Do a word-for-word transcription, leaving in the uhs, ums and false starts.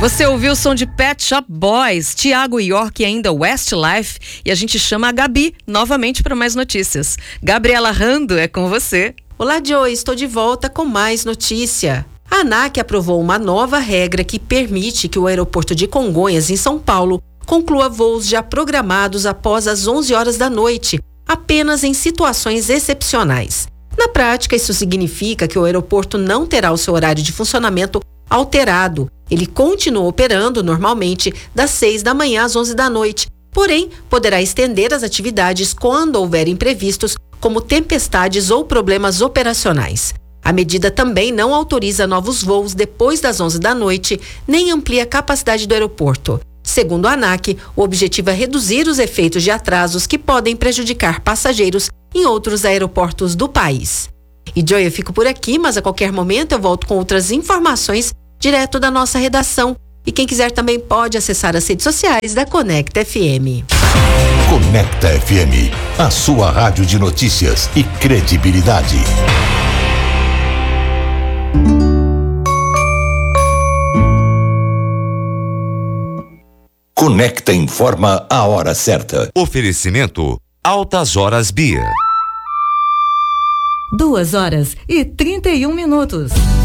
Você ouviu o som de Pet Shop Boys, Thiago York e ainda Westlife, e a gente chama a Gabi novamente para mais notícias. Gabriela Rando, é com você. Olá, Joey, estou de volta com mais notícia. A ANAC aprovou uma nova regra que permite que o aeroporto de Congonhas, em São Paulo, conclua voos já programados após as onze horas da noite, apenas em situações excepcionais. Na prática, isso significa que o aeroporto não terá o seu horário de funcionamento alterado. Ele continua operando normalmente das seis da manhã às onze da noite, porém poderá estender as atividades quando houver imprevistos, como tempestades ou problemas operacionais. A medida também não autoriza novos voos depois das onze da noite, nem amplia a capacidade do aeroporto. Segundo a ANAC, o objetivo é reduzir os efeitos de atrasos que podem prejudicar passageiros em outros aeroportos do país. E Joy, eu fico por aqui, mas a qualquer momento eu volto com outras informações direto da nossa redação. E quem quiser também pode acessar as redes sociais da Conecta F M. Conecta F M, a sua rádio de notícias e credibilidade. Conecta informa a hora certa. Oferecimento Altas Horas Bia. Duas horas e trinta e um minutos.